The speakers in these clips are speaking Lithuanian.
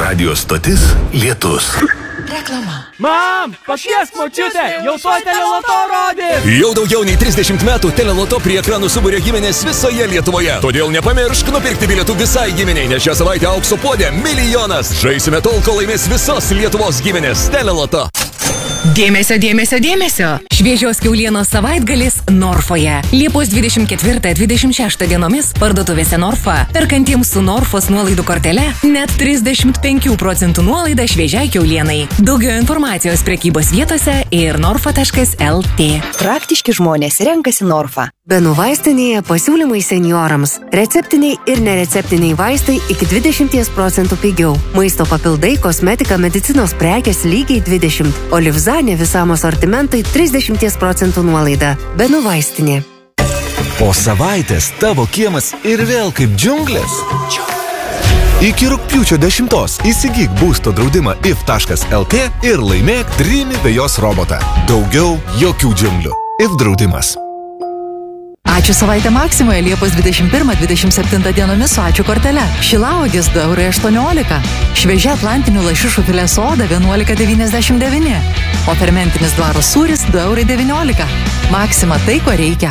Radio stotis Lietus. Reklama. Mam, pakviesk močiutę, jau tuoj Teleloto rodė. Jau daugiau nei 30 metų Teleloto prie ekranų suburia giminės visoje Lietuvoje. Todėl nepamiršk nupirkti bilietų visai giminiai, nes šią savaitę aukso puodė milijonas. Žaisime tol, kol laimės visos Lietuvos giminės. Teleloto. Dėmesio, dėmesio, dėmesio. Šviežios kiaulienos savaitgalis Norfoje. Liepos 24-26 dienomis parduotuvėse Norfa. Perkantiems su Norfos nuolaidų kortele net 35% nuolaida šviežiai kiaulienai. Daugiau informacijos prekybos vietose ir norfa.lt. Praktiški žmonės renkasi Norfa. Benų vaistinėje pasiūlymai seniorams. Receptiniai ir nereceptiniai vaistai iki 20% pigiau. Maisto papildai, kosmetika, medicinos prekės lygiai 20%. O Livzanė visam asortimentai 30% nuolaida. Benų vaistinė. Po savaitės tavo kiemas ir vėl kaip džiunglės. Iki rugpjūčio 10 įsigyk būsto draudimą if.lt ir laimėk Dreamy vejos robotą. Daugiau jokių džiunglių. If draudimas. Ačiū savaitę Maksimoje Liepos 21-27 dienomis su ačiū kortele. Šilauogės 2,18 €. Šviežia atlantinių lašišų filė soda 11,99 €. O fermentinis dvaro sūris 2,19 €. Maksima tai, ko reikia.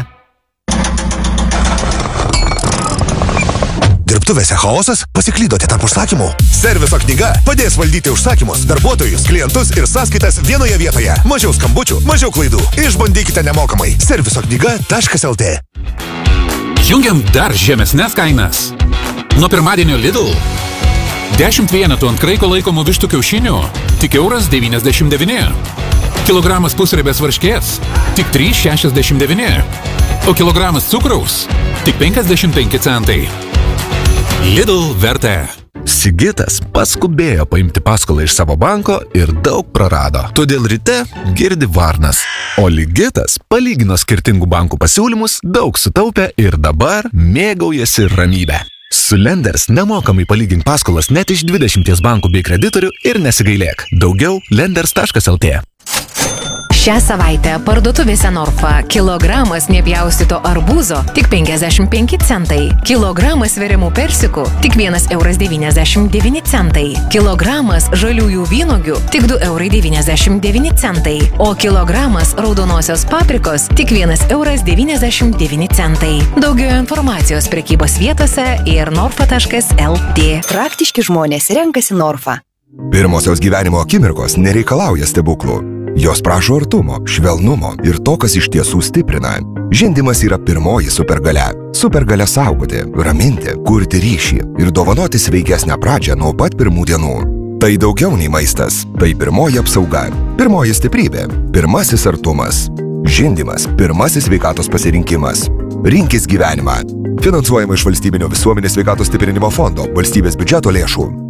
Dirbtuvėse chaosas? Pasiklydote tarp užsakymų? Serviso knyga padės valdyti užsakymus, darbuotojus, klientus ir sąskaitas vienoje vietoje. Mažiau skambučių, mažiau klaidų. Išbandykite nemokamai. Serviso-knyga.lt. Jungiam dar žemesnes kainas. Nuo pirmadienio Lidl 10 vienetų ant kraiko laikomų vištų kiaušinių tik €1,99. Kilogramas pusriebės varškės tik 3,69. O kilogramas cukraus tik 55 centai. Lidl vertė. Sigitas paskubėjo paimti paskolą iš savo banko ir daug prarado. Todėl ryte girdi varnas. O Ligitas palygino skirtingų bankų pasiūlymus, daug sutaupė ir dabar mėgaujasi ramybę. Su Lenders nemokamai palygink paskolas net iš 20 bankų bei kreditorių ir nesigailėk. Daugiau lenders.lt. Šią savaitę parduotuvėse Norfa kilogramas nepjaustyto arbūzo tik 55 centai. Kilogramas sveriamų persikų tik €1,99 centai. Kilogramas žaliųjų vynuogių tik €2,99 centai. O kilogramas raudonosios paprikos tik €1,99 centai. Daugiau informacijos prekybos vietose ir norfa.lt. Praktiški žmonės renkasi Norfa. Pirmosios gyvenimo akimirkos nereikalauja stebuklų. Jos prašo artumo, švelnumo ir to, kas iš tiesų stiprina. Žindymas yra pirmoji supergalia. Supergalia saugoti, raminti, kurti ryšį ir dovanoti sveikesnę pradžią nuo pat pirmų dienų. Tai daugiau nei maistas. Tai pirmoji apsauga, pirmoji stiprybė, pirmasis artumas. Žindymas – pirmasis sveikatos pasirinkimas. Rinkis gyvenimą. Finansuojama iš Valstybinio visuomenės sveikatos stiprinimo fondo, valstybės biudžeto lėšų.